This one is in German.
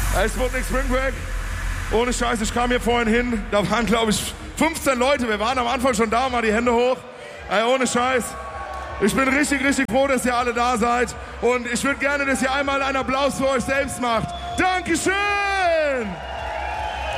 Sputnik Spring Break. Ohne Scheiß, ich kam hier vorhin hin. Da waren, glaube ich, 15 Leute. Wir waren am Anfang schon da, mal die Hände hoch. Ohne Scheiß. Ich bin richtig, richtig froh, dass ihr alle da seid. Und ich würde gerne, dass ihr einmal einen Applaus für euch selbst macht. Dankeschön!